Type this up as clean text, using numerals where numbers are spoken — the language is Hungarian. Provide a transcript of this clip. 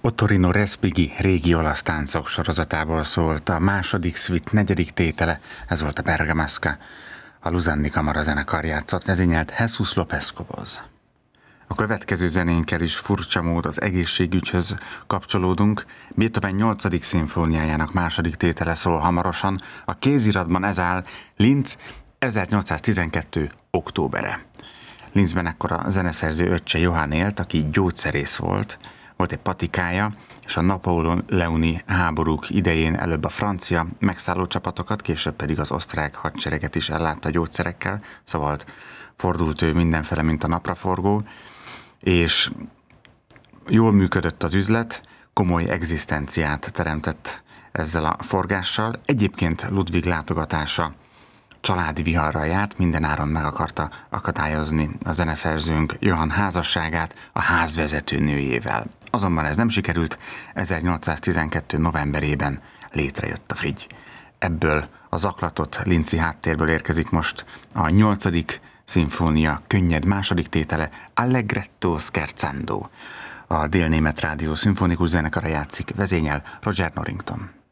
Ottorino Respighi régi olasz táncok sorozatából szólt a második szvit negyedik tétele, ez volt a Bergamasca. A Luzanni kamarazenekar játszott, vezényelt Jesus López Cobos. A következő zenénkkel is furcsa mód az egészségügyhöz kapcsolódunk. Beethoven 8. szimfóniájának második tétele szól hamarosan. A kéziratban ez áll: Linz, 1812. októbere. Linzben ekkor a zeneszerző öccse Johann élt, aki gyógyszerész volt. Volt egy patikája, és a napóleoni háborúk idején előbb a francia megszálló csapatokat, később pedig az osztrák hadsereget is ellátta gyógyszerekkel, szóval fordult ő mindenfele, mint a napraforgó, és jól működött az üzlet, komoly egzisztenciát teremtett ezzel a forgással. Egyébként Ludwig látogatása családi viharral járt, mindenáron meg akarta akadályozni a zeneszerzőnk Johann házasságát a házvezető nőjével. Azonban ez nem sikerült, 1812. novemberében létrejött a frigy. Ebből a zaklatott linci háttérből érkezik most a 8. szimfónia könnyed második tétele, Allegretto scherzando. A Délnémet Rádió szimfonikus zenekara játszik, vezényel Roger Norrington.